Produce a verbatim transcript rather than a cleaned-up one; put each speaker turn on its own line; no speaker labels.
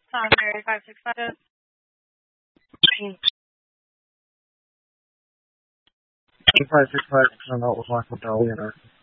Tom Mary five six five.
five six five, turn out with Michael Dolly and her.